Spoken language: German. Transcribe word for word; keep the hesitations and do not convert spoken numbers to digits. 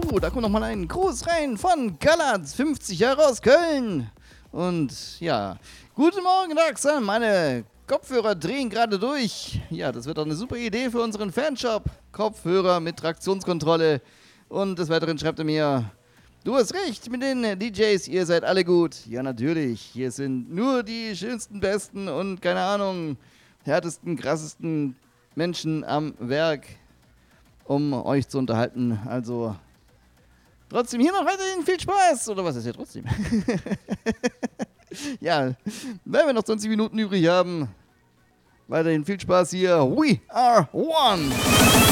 Oh, da kommt nochmal ein Gruß rein von Galatz, fünfzig Jahre aus Köln. Und ja, guten Morgen, Daxan, meine Kopfhörer drehen gerade durch. Ja, das wird doch eine super Idee für unseren Fanshop. Kopfhörer mit Traktionskontrolle. Und des Weiteren schreibt er mir, du hast recht mit den D Js, ihr seid alle gut. Ja, natürlich, hier sind nur die schönsten, besten und keine Ahnung, härtesten, krassesten Menschen am Werk, um euch zu unterhalten. Also trotzdem hier noch weiterhin viel Spaß. Oder was ist ja trotzdem? Ja, wenn wir noch zwanzig Minuten übrig haben, weiterhin viel Spaß hier. We are one.